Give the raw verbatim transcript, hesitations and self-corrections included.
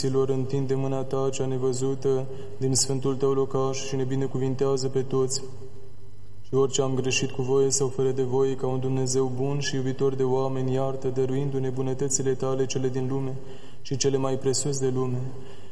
întinde mâna ta cea nevăzută din sfântul tău locaș și ne binecuvintează pe toți. Și orice am greșit cu voie sau fără de voie, ca un Dumnezeu bun și iubitor de oameni, iartă, dăruindu-ne bunătățile tale cele din lume și cele mai presus de lume,